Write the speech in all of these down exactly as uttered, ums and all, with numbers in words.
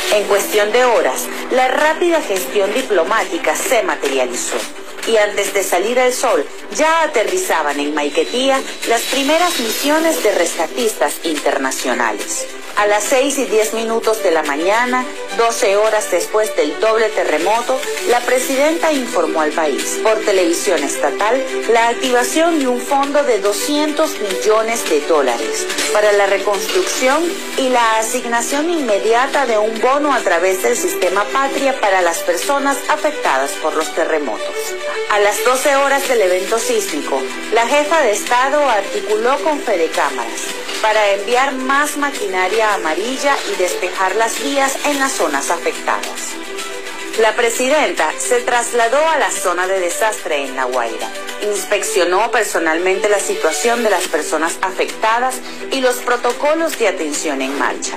En cuestión de horas, la rápida gestión diplomática se materializó. Y antes de salir al sol, ya aterrizaban en Maiquetía las primeras misiones de rescatistas internacionales. A las seis y diez minutos de la mañana, doce horas después del doble terremoto, la presidenta informó al país, por televisión estatal, la activación de un fondo de doscientos millones de dólares para la reconstrucción y la asignación inmediata de un bono a través del sistema Patria para las personas afectadas por los terremotos. A las doce horas del evento sísmico, la jefa de Estado articuló con Fedecámaras para enviar más maquinaria amarilla y despejar las vías en las zonas afectadas. La presidenta se trasladó a la zona de desastre en La Guaira, inspeccionó personalmente la situación de las personas afectadas y los protocolos de atención en marcha.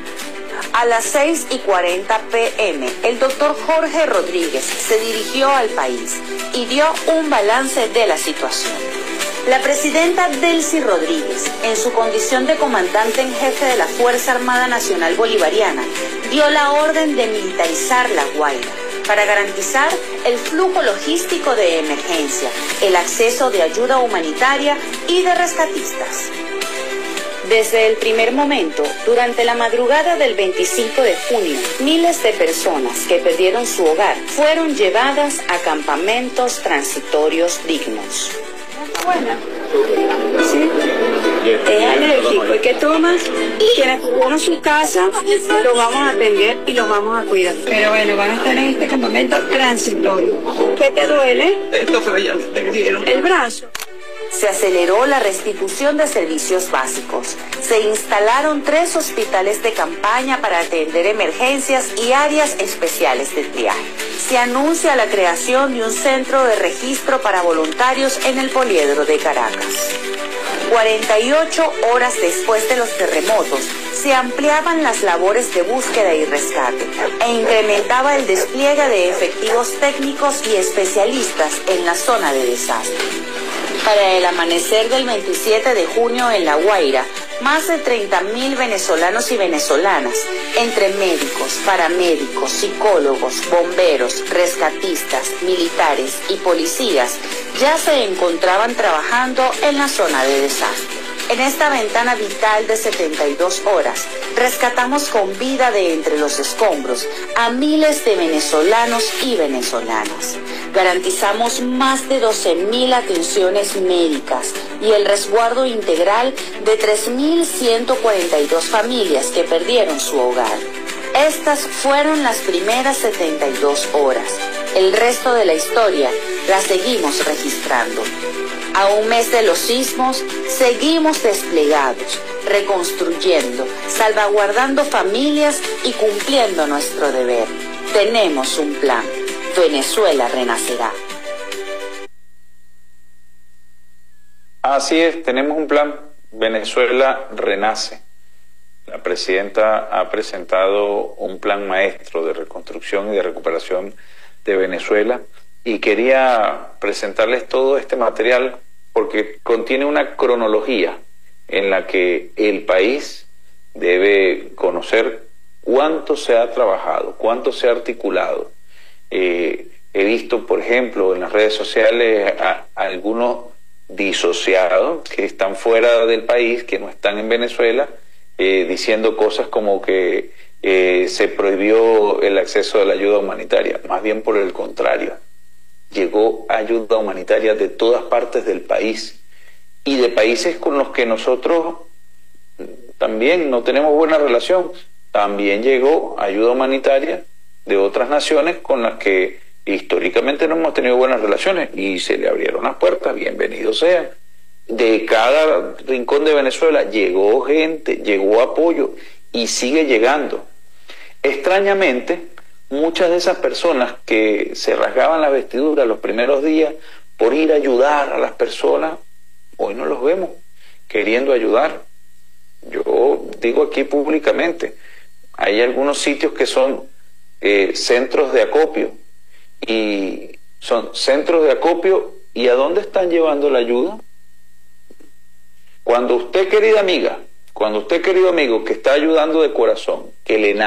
A las seis y cuarenta pe eme, el doctor Jorge Rodríguez se dirigió al país y dio un balance de la situación. La presidenta Delcy Rodríguez, en su condición de comandante en jefe de la Fuerza Armada Nacional Bolivariana, dio la orden de militarizar La Guaira para garantizar el flujo logístico de emergencia, el acceso de ayuda humanitaria y de rescatistas. Desde el primer momento, durante la madrugada del veinticinco de junio, miles de personas que perdieron su hogar fueron llevadas a campamentos transitorios dignos. Buena. Sí. Es alérgico. ¿Y qué tomas? Quienes perdieron su casa, los vamos a atender y los vamos a cuidar. Pero bueno, van a estar en este campamento transitorio. ¿Qué te duele? Esto fue ya, te dieron. El brazo. Se aceleró la restitución de servicios básicos. Se instalaron tres hospitales de campaña para atender emergencias y áreas especiales de triaje. Se anuncia la creación de un centro de registro para voluntarios en el Poliedro de Caracas. cuarenta y ocho horas después de los terremotos, se ampliaban las labores de búsqueda y rescate e incrementaba el despliegue de efectivos técnicos y especialistas en la zona de desastre. Para el amanecer del veintisiete de junio en La Guaira, más de treinta mil venezolanos y venezolanas, entre médicos, paramédicos, psicólogos, bomberos, rescatistas, militares y policías, ya se encontraban trabajando en la zona de desastre. En esta ventana vital de setenta y dos horas, rescatamos con vida de entre los escombros a miles de venezolanos y venezolanas. Garantizamos más de doce mil atenciones médicas y el resguardo integral de tres mil ciento cuarenta y dos familias que perdieron su hogar. Estas fueron las primeras setenta y dos horas. El resto de la historia la seguimos registrando. A un mes de los sismos, seguimos desplegados, reconstruyendo, salvaguardando familias y cumpliendo nuestro deber. Tenemos un plan. Venezuela renacerá. Así es, tenemos un plan. Venezuela renace. La presidenta ha presentado un plan maestro de reconstrucción y de recuperación de Venezuela y quería presentarles todo este material porque contiene una cronología en la que el país debe conocer cuánto se ha trabajado, cuánto se ha articulado. Eh, he visto, por ejemplo, en las redes sociales a, a algunos disociados que están fuera del país, que no están en Venezuela, eh, diciendo cosas como que eh, se prohibió el acceso a la ayuda humanitaria. Más bien por el contrario. Llegó ayuda humanitaria de todas partes del país y de países con los que nosotros también no tenemos buena relación. También llegó ayuda humanitaria de otras naciones con las que históricamente no hemos tenido buenas relaciones y se le abrieron las puertas, bienvenidos sean. De cada rincón de Venezuela llegó gente, llegó apoyo y sigue llegando. Extrañamente, muchas de esas personas que se rasgaban las vestiduras los primeros días por ir a ayudar a las personas, hoy no los vemos queriendo ayudar. Yo digo aquí públicamente, hay algunos sitios que son eh, centros de acopio, y son centros de acopio, ¿y a dónde están llevando la ayuda? Cuando usted, querida amiga, cuando usted, querido amigo, que está ayudando de corazón, que le